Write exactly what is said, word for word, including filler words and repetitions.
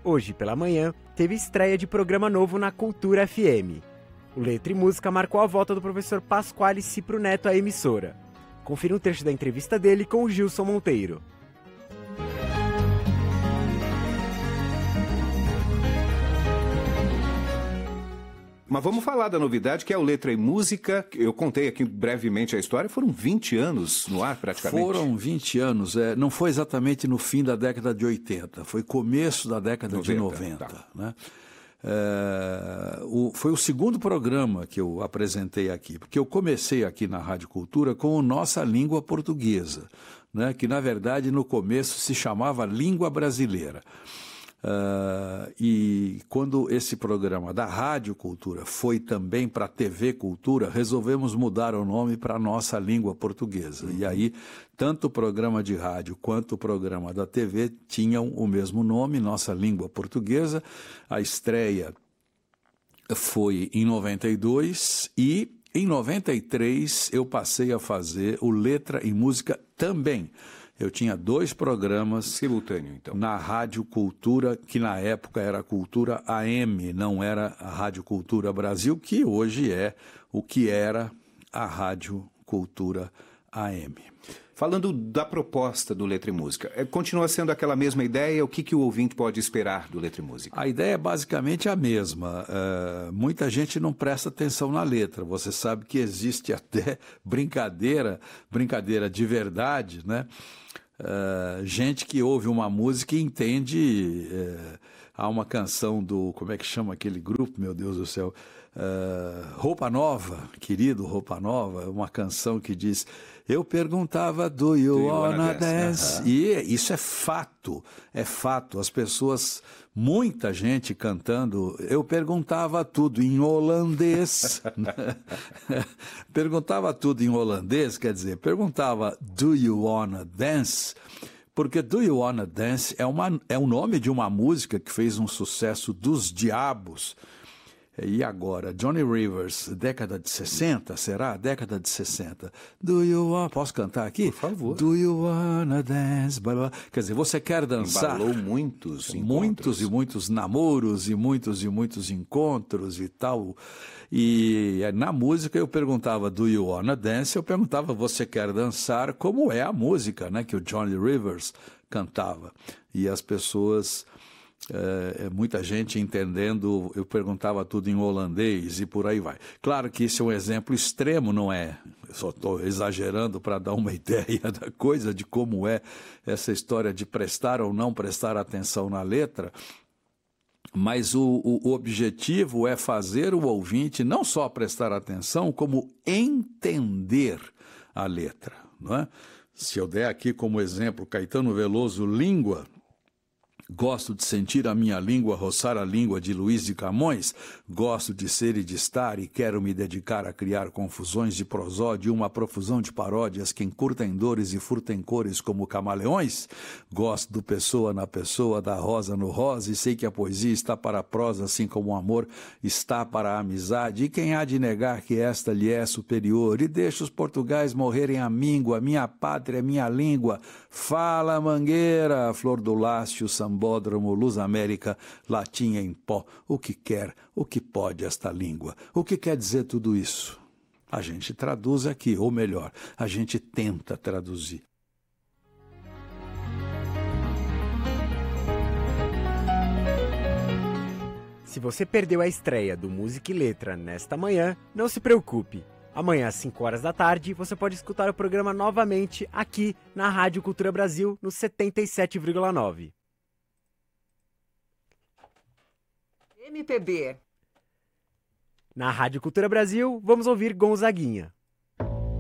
Hoje, pela manhã, teve estreia de programa novo na Cultura F M. O Letra e Música marcou a volta do professor Pasquale Cipro Neto à emissora. Confira um trecho da entrevista dele com o Gilson Monteiro. Mas vamos falar da novidade, que é o Letra e Música. Eu contei aqui brevemente a história, foram vinte anos no ar praticamente. Foram vinte anos, é, não foi exatamente no fim da década de oitenta, foi começo da década noventa, de noventa. Tá. Né? É, o, foi o segundo programa que eu apresentei aqui, porque eu comecei aqui na Rádio Cultura com a Nossa Língua Portuguesa, né, que na verdade no começo se chamava Língua Brasileira. Uh, e quando esse programa da Rádio Cultura foi também para a T V Cultura, resolvemos mudar o nome para a Nossa Língua Portuguesa. Uhum. E aí, tanto o programa de rádio quanto o programa da T V tinham o mesmo nome, Nossa Língua Portuguesa. A estreia foi em noventa e dois e em noventa e três eu passei a fazer o Letra e Música também. Eu tinha dois programas simultâneo, então, na Rádio Cultura, que na época era Cultura A M, não era a Rádio Cultura Brasil, que hoje é o que era a Rádio Cultura A M. Falando da proposta do Letra e Música, continua sendo aquela mesma ideia? O que, que o ouvinte pode esperar do Letra e Música? A ideia é basicamente a mesma. Uh, muita gente não presta atenção na letra. Você sabe que existe até brincadeira, brincadeira de verdade, né? Uh, gente que ouve uma música e entende. Uh, há uma canção do, como é que chama aquele grupo, meu Deus do céu? Uh, Roupa Nova, querido Roupa Nova, uma canção que diz: eu perguntava, do you, do you wanna, wanna dance? Uh-huh. E isso é fato, é fato. As pessoas, muita gente cantando, eu perguntava tudo em holandês. Perguntava tudo em holandês, quer dizer, perguntava, do you wanna dance? Porque Do You Wanna Dance é, uma, é o nome de uma música que fez um sucesso dos diabos. E agora, Johnny Rivers, década de sessenta, será? Década de sessenta. Do you wanna... Posso cantar aqui? Por favor. Do you wanna dance? Quer dizer, você quer dançar? Embalou muitos encontros. Muitos e muitos namoros e muitos e muitos encontros e tal. E na música eu perguntava, do you wanna dance? Eu perguntava, você quer dançar? Como é a música, né, que o Johnny Rivers cantava. E as pessoas... É, muita gente entendendo, eu perguntava tudo em holandês e por aí vai. Claro que isso é um exemplo extremo, não é? Eu só estou exagerando para dar uma ideia da coisa, de como é essa história de prestar ou não prestar atenção na letra. Mas o, o, o objetivo é fazer o ouvinte não só prestar atenção, como entender a letra, não é? Se eu der aqui como exemplo Caetano Veloso, Língua... Gosto de sentir a minha língua roçar a língua de Luiz de Camões. Gosto de ser e de estar e quero me dedicar a criar confusões de prosódia e uma profusão de paródias que encurtem dores e furtem cores como camaleões. Gosto do pessoa na pessoa, da rosa no rosa e sei que a poesia está para a prosa assim como o amor está para a amizade. E quem há de negar que esta lhe é superior? E deixa os portugais morrerem a míngua, minha pátria, minha língua. Fala, Mangueira, Flor do Lácio, Sambódromo, Luz América, Latinha em pó. O que quer, o que pode esta língua? O que quer dizer tudo isso? A gente traduz aqui, ou melhor, a gente tenta traduzir. Se você perdeu a estreia do Música e Letra nesta manhã, não se preocupe. Amanhã, às cinco horas da tarde, você pode escutar o programa novamente aqui na Rádio Cultura Brasil, no setenta e sete vírgula nove. M P B. Na Rádio Cultura Brasil, vamos ouvir Gonzaguinha.